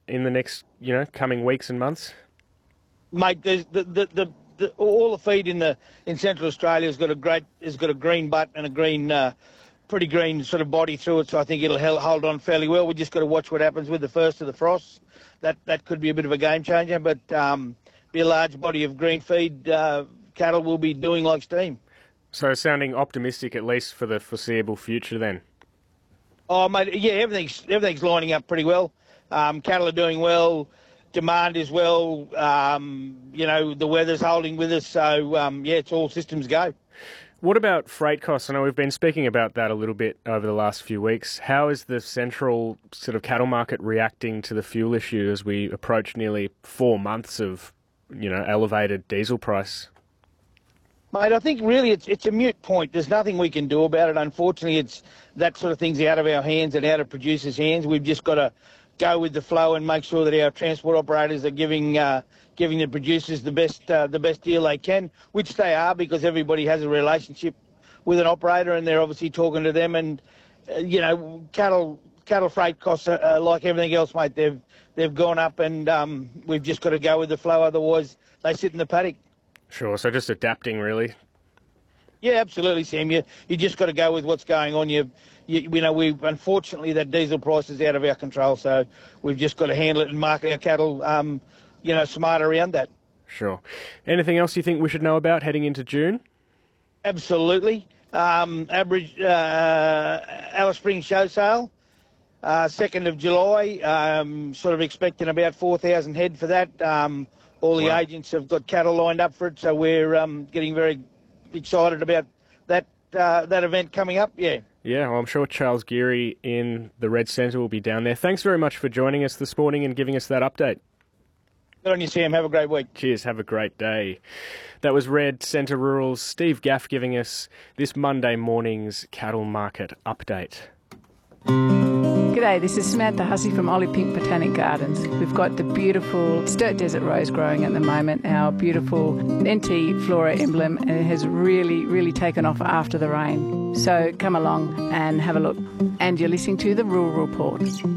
in the next, coming weeks and months? Mate, there's all the feed in Central Australia has got a green butt and a pretty green sort of body through it. So I think it'll hold on fairly well. We just got to watch what happens with the first of the frosts. That could be a bit of a game changer, but be a large body of green feed. Cattle will be doing like steam. So sounding optimistic, at least for the foreseeable future, then. Oh, mate, yeah, everything's lining up pretty well. Cattle are doing well. Demand is well. The weather's holding with us. So, it's all systems go. What about freight costs? I know we've been speaking about that a little bit over the last few weeks. How is the central sort of cattle market reacting to the fuel issue as we approach nearly 4 months of, elevated diesel price? Mate, I think really it's a moot point. There's nothing we can do about it. Unfortunately, it's that sort of thing's out of our hands and out of producers' hands. We've just got to go with the flow and make sure that our transport operators are giving the producers the best deal they can, which they are, because everybody has a relationship with an operator and they're obviously talking to them. And cattle freight costs are like everything else, mate. They've gone up, and we've just got to go with the flow. Otherwise, they sit in the paddock. Sure, so just adapting, really. Yeah, absolutely, Sam. You just got to go with what's going on. We unfortunately that diesel price is out of our control, so we've just got to handle it and market our cattle, smart around that. Sure. Anything else you think we should know about heading into June? Absolutely. Average Alice Springs show sale, 2nd of July. Sort of expecting about 4,000 head for that. All the agents have got cattle lined up for it, so we're getting very excited about that event coming up. Yeah. Yeah, well, I'm sure Charles Geary in the Red Centre will be down there. Thanks very much for joining us this morning and giving us that update. Good on you, Sam. Have a great week. Cheers. Have a great day. That was Red Centre Rural's Steve Gaff giving us this Monday morning's cattle market update. G'day, this is Samantha Hussey from Ollie Pink Botanic Gardens. We've got the beautiful Sturt Desert Rose growing at the moment, our beautiful NT Flora emblem, and it has really, really taken off after the rain. So come along and have a look. And you're listening to The Rural Report.